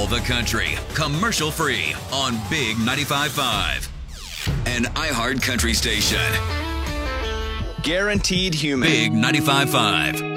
the country, commercial free on Big 95.5. An iHeart country station. Guaranteed human. Big 95.5.